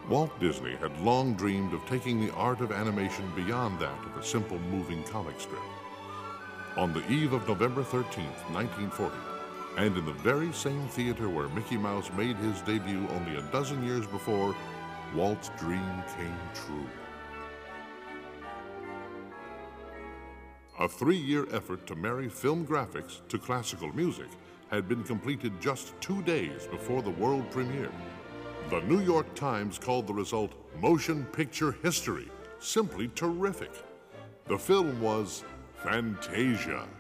Walt Disney had long dreamed of taking the art of animation beyond that of a simple moving comic strip. On the eve of November 13th, 1940, and in the very same theater where Mickey Mouse made his debut only a dozen years before, Walt's dream came true. A 3-year effort to marry film graphics to classical music had been completed just 2 days before the world premiere. The New York Times called the result motion picture history, simply terrific. The film was Fantasia.